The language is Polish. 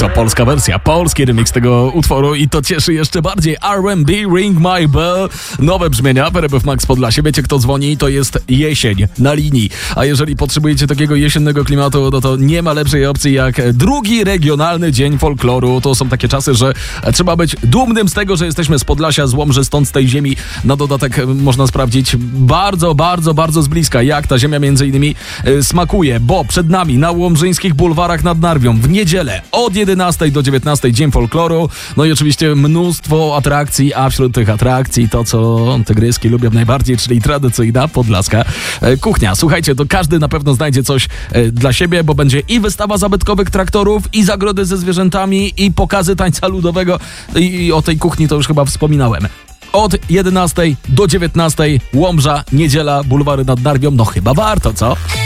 tylko polska wersja, polski remix tego utworu i to cieszy jeszcze bardziej. R&B, Ring My Bell, nowe brzmienia, RMF Max Podlasie. Wiecie, kto dzwoni? To jest jesień na linii. A jeżeli potrzebujecie takiego jesiennego klimatu, no to nie ma lepszej opcji jak drugi regionalny dzień folkloru. To są takie czasy, że trzeba być dumnym z tego, że jesteśmy z Podlasia, z Łomży, stąd z tej ziemi. Na dodatek można sprawdzić bardzo z bliska, jak ta ziemia między innymi smakuje, bo przed nami na łomżyńskich bulwarach nad Narwią w niedzielę od 11 do 19 dzień folkloru. No i oczywiście mnóstwo atrakcji, a wśród tych atrakcji to, co tygryski lubią najbardziej, czyli tradycyjna podlaska kuchnia. Słuchajcie, to każdy na pewno znajdzie coś dla siebie, bo będzie i wystawa zabytkowych traktorów, i zagrody ze zwierzętami, i pokazy tańca ludowego. I o tej kuchni to już chyba wspominałem. Od 11 do 19 Łomża, niedziela, bulwary nad Narwią. No chyba warto, co?